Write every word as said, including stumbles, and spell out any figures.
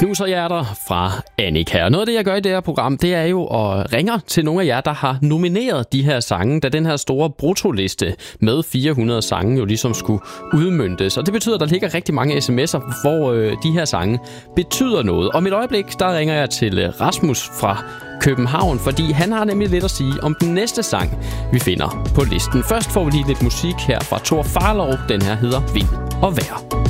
Knuser hjerter fra Annika. Og noget af det, jeg gør i det her program, det er jo at ringe til nogle af jer, der har nomineret de her sange, da den her store brutoliste med fire hundrede sange jo ligesom skulle udmøntes. Og det betyder, at der ligger rigtig mange sms'er, hvor øh, de her sange betyder noget. Om et øjeblik, der ringer jeg til Rasmus fra København, fordi han har nemlig lidt at sige om den næste sang, vi finder på listen. Først får vi lige lidt musik her fra Thor Farlov. Den her hedder Vind og Vejr.